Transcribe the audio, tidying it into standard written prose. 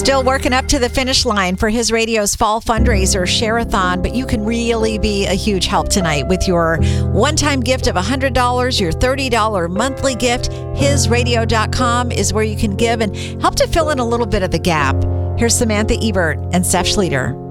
Still working up to the finish line for His Radio's fall fundraiser, Share-a-thon, but you can really be a huge help tonight with your one-time gift of $100, your $30 monthly gift. HisRadio.com is where you can give and help to fill in a little bit of the gap. Here's Samantha Ebert and Steph Schlueter.